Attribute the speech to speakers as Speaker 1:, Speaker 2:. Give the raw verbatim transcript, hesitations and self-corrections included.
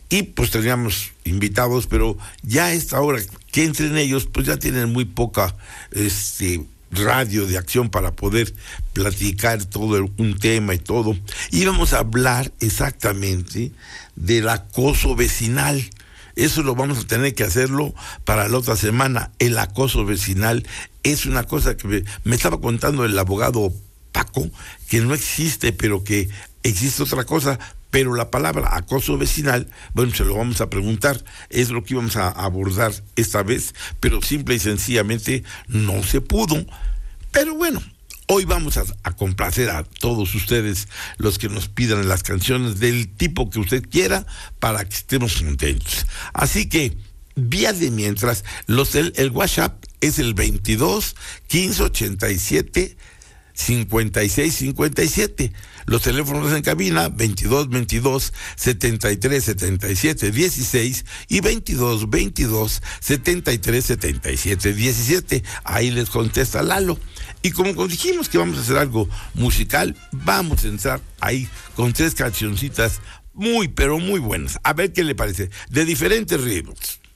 Speaker 1: y pues teníamos invitados, pero ya a esta hora que entren ellos, pues ya tienen muy poca este radio de acción para poder platicar todo un tema y todo. Y vamos a hablar exactamente del acoso vecinal. Eso lo vamos a tener que hacerlo para la otra semana. El acoso vecinal es una cosa que me, me estaba contando el abogado Paco, que no existe, pero que existe otra cosa. Pero la palabra acoso vecinal, bueno, se lo vamos a preguntar, es lo que íbamos a abordar esta vez, pero simple y sencillamente no se pudo. Pero bueno, hoy vamos a, a complacer a todos ustedes, los que nos pidan las canciones del tipo que usted quiera, para que estemos contentos. Así que, vía de mientras, los el, el WhatsApp es el veintidós, quince, ochenta y siete, cincuenta y seis, cincuenta y siete. Los teléfonos en cabina, veintidós, veintidós, setenta y tres, setenta y siete, dieciséis y veintidós, veintidós, setenta y tres, setenta y siete, diecisiete. Ahí les contesta Lalo. Y como dijimos que vamos a hacer algo musical, vamos a entrar ahí con tres cancioncitas muy, pero muy buenas. A ver qué le parece, de diferentes ritmos.